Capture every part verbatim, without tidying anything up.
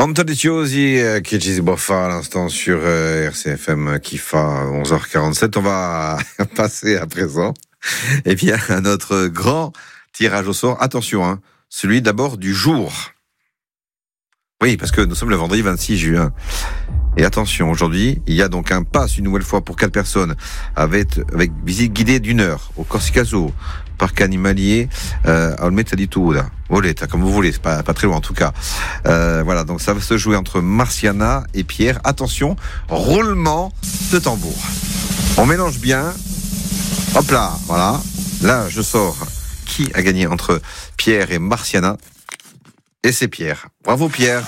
Anthony Chiosi, Kijis Boffa à l'instant sur euh, R C F M Kifa, onze heures quarante-sept. On va passer à présent et bien, à notre grand tirage au sort. Attention, hein, celui d'abord du jour. Oui, parce que nous sommes le vendredi vingt-six juin. Et attention, aujourd'hui, il y a donc un pass une nouvelle fois pour quatre personnes avec, avec visite guidée d'une heure au Corsica Zoo, parc animalier euh, à Olmeta-di-Tuda. Oleta, comme vous voulez, c'est pas, pas très loin en tout cas. Euh, voilà, donc ça va se jouer entre Marciana et Pierre. Attention, roulement de tambour. On mélange bien. Hop là, voilà. Là, je sors qui a gagné entre Pierre et Marciana. Et c'est Pierre. Bravo Pierre.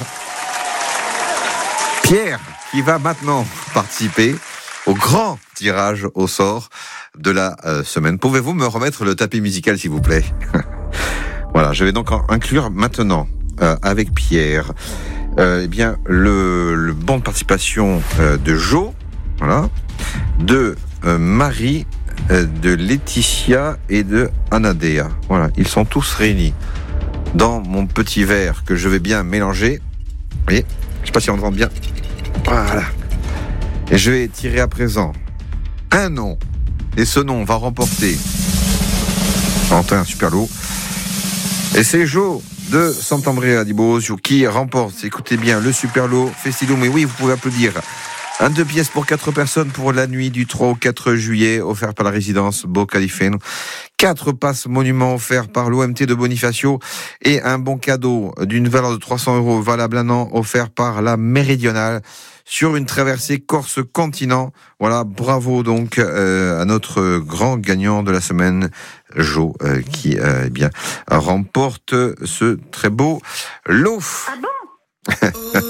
Pierre qui va maintenant participer au grand tirage au sort de la euh, semaine. Pouvez-vous me remettre le tapis musical s'il vous plaît? Voilà, je vais donc inclure maintenant euh, avec Pierre euh, eh bien le, le bon de participation euh, de Jo, voilà, de euh, Marie, euh, de Laetitia et de Anadea. Voilà, ils sont tous réunis dans mon petit verre que je vais bien mélanger. Et je sais pas si on entend bien. Voilà. Et je vais tirer à présent un nom. Et ce nom va remporter enfin un super lot. Et c'est Jo de Sant'Andrea di Bosio qui remporte, écoutez bien, le super lot Festilum. Mais oui, vous pouvez applaudir. Un deux pièces pour quatre personnes pour la nuit du trois au quatre juillet, offert par la résidence Beau Califano. Quatre passes monuments offerts par l'O M T de Bonifacio et un bon cadeau d'une valeur de trois cents euros valable un an offert par la Méridionale sur une traversée Corse-Continent. Voilà, bravo donc euh, à notre grand gagnant de la semaine, Jo, euh, qui euh, eh bien remporte ce très beau lot. Ah bon?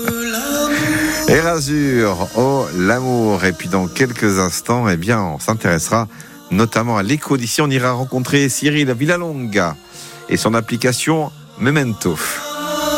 Erasure, oh l'amour. Et puis dans quelques instants, eh bien, on s'intéressera notamment à l'éco d'ici. On ira rencontrer Cyril Villalonga et son application Memento.